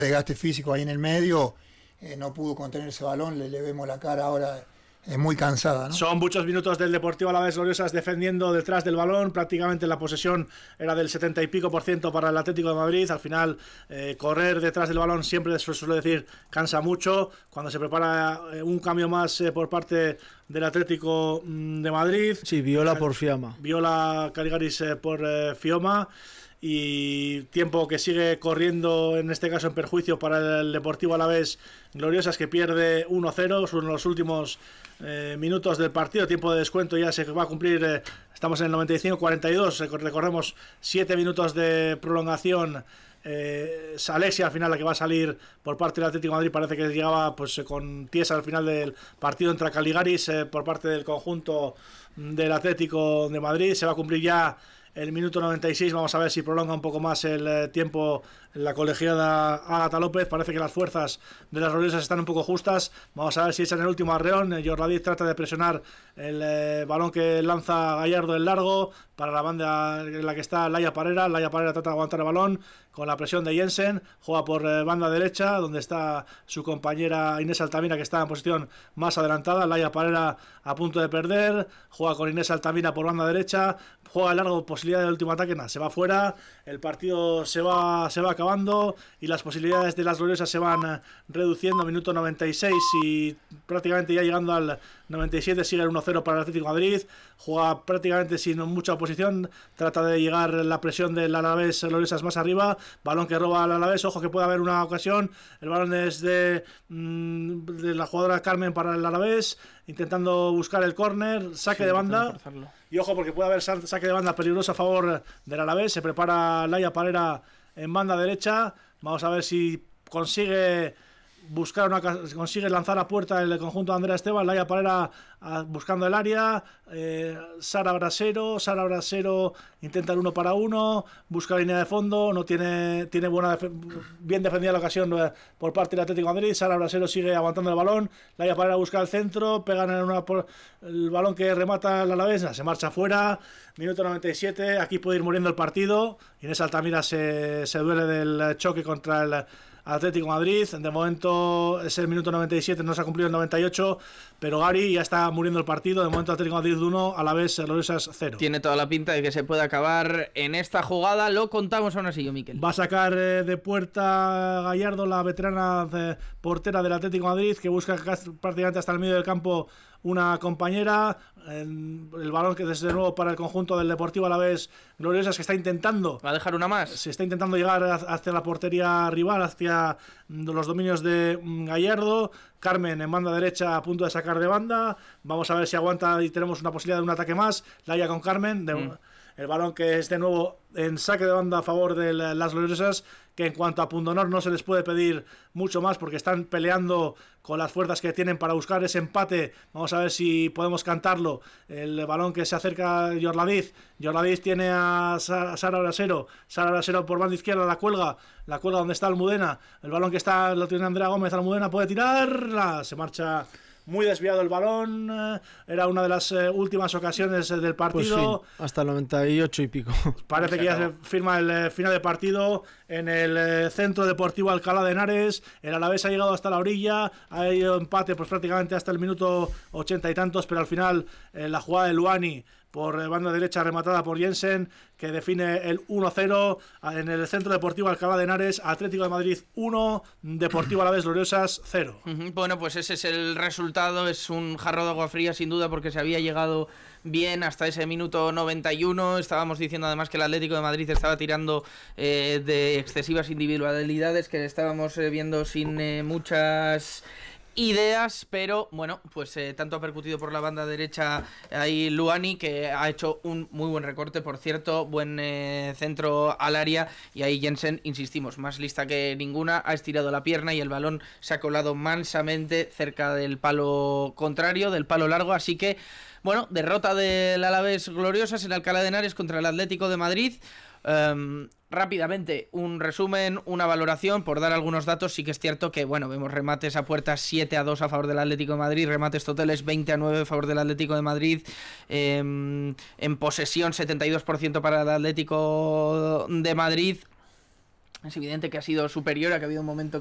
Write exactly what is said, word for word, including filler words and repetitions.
desgaste físico ahí en el medio, eh, no pudo contener ese balón, le, le vemos la cara ahora. Es muy cansada, ¿no? Son muchos minutos del Deportivo Alavés Gloriosas defendiendo detrás del balón. Prácticamente la posesión era del setenta y pico por ciento para el Atlético de Madrid. Al final, eh, correr detrás del balón siempre, se suele decir, cansa mucho. Cuando se prepara eh, un cambio más eh, por parte del Atlético mm, de Madrid. Sí, Viola por Fiamma. Viola Caligaris eh, por eh, Fiamma. Y tiempo que sigue corriendo, en este caso en perjuicio para el Deportivo Alavés Gloriosas, que pierde uno cero. Son los últimos eh, minutos del partido. Tiempo de descuento ya se va a cumplir, eh, estamos en el noventa y cinco cuarenta y dos, recorremos siete minutos de prolongación. Eh, Alexia al final, la que va a salir por parte del Atlético de Madrid, parece que llegaba pues con Tiesa al final del partido entre Caligaris eh, por parte del conjunto del Atlético de Madrid. Se va a cumplir ya el minuto noventa y seis, vamos a ver si prolonga un poco más el eh, tiempo la colegiada Ágata López. Parece que las fuerzas de las Gloriosas están un poco justas. Vamos a ver si echan el último arreón. eh, Jorladiz trata de presionar el eh, balón que lanza Gallardo en largo para la banda en la que está Laia Parera. Laia Parera trata de aguantar el balón con la presión de Jensen, juega por eh, banda derecha, donde está su compañera Inés Altamira, que está en posición más adelantada. Laia Parera a punto de perder, juega con Inés Altamira por banda derecha, juega largo, posibilidad del último ataque, nada, se va fuera, el partido se va, se va acabando y las posibilidades de las Gloriosas se van reduciendo. Minuto noventa y seis y prácticamente ya llegando al noventa y siete, sigue el uno cero para el Atlético de Madrid, juega prácticamente sin mucha oposición, trata de llegar la presión del Alavés Gloriosas más arriba, balón que roba al Alavés, ojo que puede haber una ocasión, el balón es de, mmm, de la jugadora Carmen para el Alavés, intentando buscar el córner, saque sí, de banda, y ojo porque puede haber saque de banda peligroso a favor del Alavés. Se prepara Laia Parera en banda derecha, vamos a ver si consigue buscar una consigue lanzar a puerta el conjunto de Andrea Esteban. Laia Parera a, buscando el área, eh, Sara Brasero Sara Brasero intenta el uno para uno, busca la línea de fondo, no tiene tiene buena def bien defendida la ocasión eh, por parte del Atlético de Madrid. Sara Brasero sigue aguantando el balón, Laia Parera busca el centro, pegan en una por el balón que remata la Alavés, se marcha fuera. Minuto noventa y siete, aquí puede ir muriendo el partido. Inés Altamira se, se duele del choque contra el Atlético de Madrid. De momento es el minuto noventa y siete, no se ha cumplido el noventa y ocho, pero Gary ya está muriendo el partido. De momento Atlético de Madrid uno, Alavés Gloriosas cero. Tiene toda la pinta de que se puede acabar en esta jugada. Lo contamos aún así, yo, Miquel. Va a sacar eh, de puerta Gallardo, la veterana eh, portera del Atlético de Madrid, que busca prácticamente hasta el medio del campo una compañera. El, el balón que desde nuevo para el conjunto del Deportivo Alavés Gloriosas, que está intentando, va a dejar una más, se está intentando llegar hacia la portería rival, hacia los dominios de Gallardo. Carmen en banda derecha a punto de sacar de banda, vamos a ver si aguanta y tenemos una posibilidad de un ataque más. Laia con Carmen, de, mm. el balón que es de nuevo en saque de banda a favor de las Gloriosas, que en cuanto a pundonor no se les puede pedir mucho más porque están peleando con las fuerzas que tienen para buscar ese empate. Vamos a ver si podemos cantarlo. El balón que se acerca a Jorladiz, Jorladiz tiene a Sara Brasero, Sara Brasero por banda izquierda, la cuelga, la cuelga donde está Almudena, el balón que está lo tiene Andrea Gómez, Almudena puede tirarla, se marcha muy desviado el balón, era una de las eh, últimas ocasiones eh, del partido. Pues fin, hasta el noventa y ocho y pico. Parece que ya se firma el eh, final del partido en el eh, Centro Deportivo Alcalá de Henares. El Alavés ha llegado hasta la orilla, ha ido empate pues prácticamente hasta el minuto ochenta y tantos, pero al final eh, la jugada de Luani por banda derecha rematada por Jensen, que define el uno cero en el Centro Deportivo Alcalá de Henares. Atlético de Madrid uno, Deportivo Alavés Gloriosas cero. Uh-huh. Bueno, pues ese es el resultado, es un jarro de agua fría sin duda, porque se había llegado bien hasta ese minuto noventa y uno. Estábamos diciendo además que el Atlético de Madrid estaba tirando eh, de excesivas individualidades, que estábamos eh, viendo sin eh, muchas ideas, pero bueno, pues eh, tanto ha percutido por la banda derecha ahí Luani, que ha hecho un muy buen recorte, por cierto, buen eh, centro al área, y ahí Jensen, insistimos, más lista que ninguna, ha estirado la pierna y el balón se ha colado mansamente cerca del palo contrario, del palo largo, así que bueno, derrota del Alavés Gloriosas en Alcalá de Henares contra el Atlético de Madrid. Um, rápidamente, un resumen, una valoración, por dar algunos datos. Sí que es cierto que, bueno, vemos remates a puerta siete a dos a favor del Atlético de Madrid, remates totales veinte a nueve a favor del Atlético de Madrid, eh, en posesión setenta y dos por ciento para el Atlético de Madrid. Es evidente que ha sido superior, que ha habido un momento